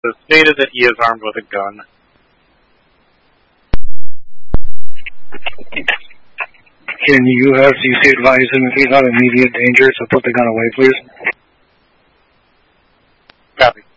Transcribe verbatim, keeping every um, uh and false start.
has stated that he is armed with a gun. Can you have C C advise him if he's not in immediate danger, so put the gun away, please? Copy.